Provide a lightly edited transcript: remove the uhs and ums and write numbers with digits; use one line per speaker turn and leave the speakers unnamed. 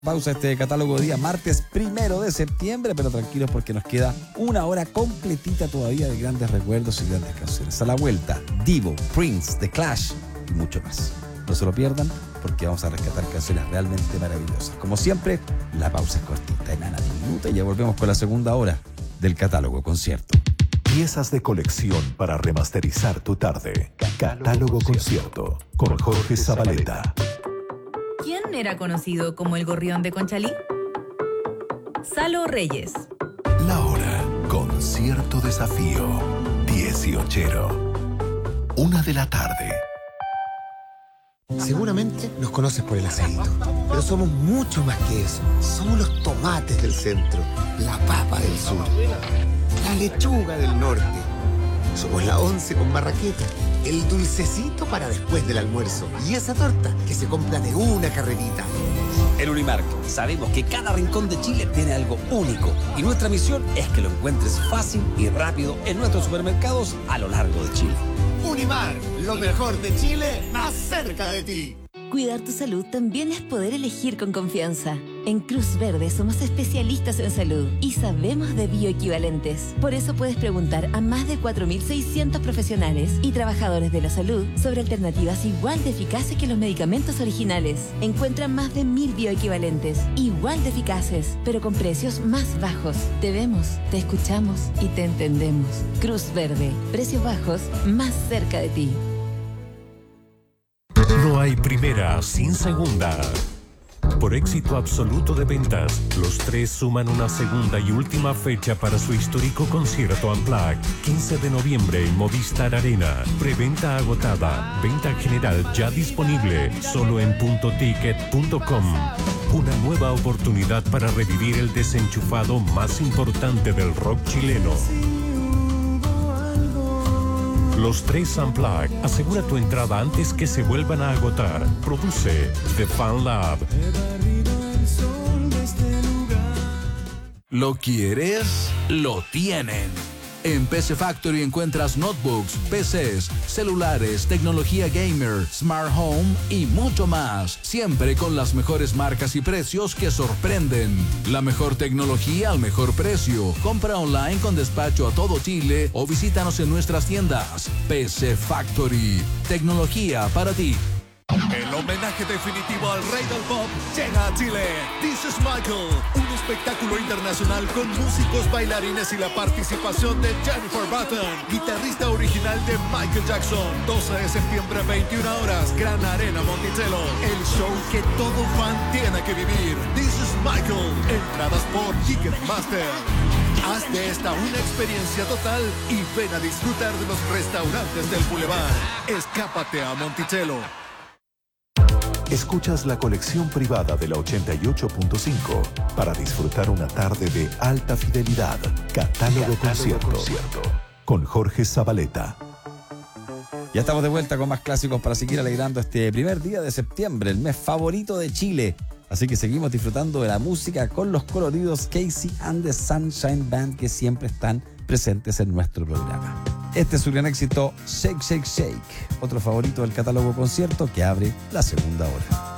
Pausa este catálogo de día martes 1 de septiembre, pero tranquilos porque nos queda una hora completita todavía de grandes recuerdos y grandes canciones. A la vuelta, Divo, Prince, The Clash y mucho más. No se lo pierdan porque vamos a rescatar canciones realmente maravillosas. Como siempre, la pausa es cortita, enana, diminuta, y ya volvemos con la segunda hora del catálogo concierto.
Piezas de colección para remasterizar tu tarde. Catálogo concierto con Jorge Zabaleta.
¿Quién era conocido como el Gorrión de Conchalí? Salo Reyes.
La hora, concierto desafío, 18:00. 1:00 p.m.
Seguramente nos conoces por el aceito, pero somos mucho más que eso. Somos los tomates del centro, la papa del sur, la lechuga del norte. Somos la once con marraqueta, el dulcecito para después del almuerzo y esa torta que se compra de una carrerita.
En Unimark sabemos que cada rincón de Chile tiene algo único y nuestra misión es que lo encuentres fácil y rápido en nuestros supermercados a lo largo de Chile.
Unimark, lo mejor de Chile, más cerca de ti.
Cuidar tu salud también es poder elegir con confianza. En Cruz Verde somos especialistas en salud y sabemos de bioequivalentes. Por eso puedes preguntar a más de 4.600 profesionales y trabajadores de la salud sobre alternativas igual de eficaces que los medicamentos originales. Encuentra más de 1.000 bioequivalentes, igual de eficaces, pero con precios más bajos. Te vemos, te escuchamos y te entendemos. Cruz Verde, precios bajos más cerca de ti.
No hay primera sin segunda. Por éxito absoluto de ventas, los tres suman una segunda y última fecha para su histórico concierto Unplugged, 15 de noviembre en Movistar Arena. Preventa agotada, venta general ya disponible, solo en puntoticket.com. Una nueva oportunidad para revivir el desenchufado más importante del rock chileno. Los tres Unplugged. Asegura tu entrada antes que se vuelvan a agotar. Produce The Fan Lab.
¿Lo quieres? Lo tienen. En PC Factory encuentras notebooks, PCs, celulares, tecnología gamer, smart home y mucho más. Siempre con las mejores marcas y precios que sorprenden. La mejor tecnología al mejor precio. Compra online con despacho a todo Chile o visítanos en nuestras tiendas. PC Factory. Tecnología para ti.
El homenaje definitivo al rey del pop llega a Chile. This is Michael, un espectáculo internacional con músicos, bailarines y la participación de Jennifer Button, guitarrista original de Michael Jackson. 12 de septiembre, 21 horas, Gran Arena Monticello. El show que todo fan tiene que vivir. This is Michael. Entradas por Ticketmaster. Haz de esta una experiencia total y ven a disfrutar de los restaurantes del Boulevard. Escápate a Monticello.
Escuchas la colección privada de la 88.5 para disfrutar una tarde de alta fidelidad. Catálogo concierto con Jorge Zabaleta.
Ya estamos de vuelta con más clásicos para seguir alegrando este primer día de septiembre, el mes favorito de Chile. Así que seguimos disfrutando de la música con los coloridos Casey and the Sunshine Band que siempre están presentes en nuestro programa. Este es su gran éxito, Shake, Shake, Shake, otro favorito del catálogo concierto que abre la segunda hora.